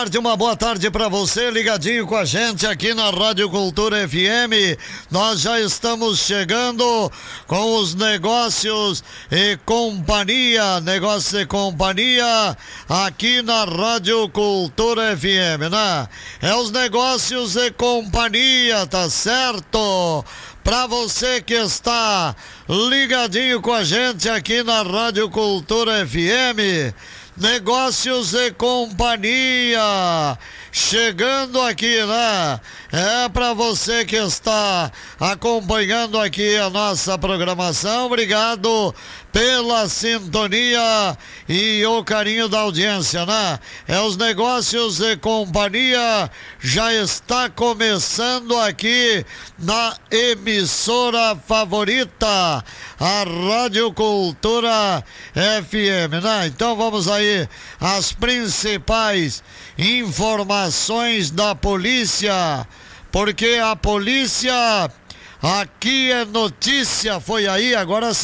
Uma boa tarde para você, ligadinho com a gente aqui na Rádio Cultura FM. Nós já estamos chegando com os negócios e companhia, aqui na Rádio Cultura FM, né? É os negócios e companhia, tá certo? Para você que está ligadinho com a gente aqui na Rádio Cultura FM, negócios e companhia, chegando aqui, né? É para você que está acompanhando aqui a nossa programação. Obrigado pela sintonia e o carinho da audiência, né? É os negócios e companhia, já está começando aqui na emissora favorita, a Rádio Cultura FM, né? Então vamos aí às principais informações da polícia, porque a polícia aqui é notícia, foi aí, agora sim.